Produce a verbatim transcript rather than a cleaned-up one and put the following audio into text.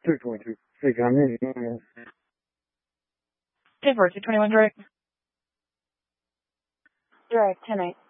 two twenty-two. Hey, come in. ten four, two twenty-one direct. Direct, ten eight.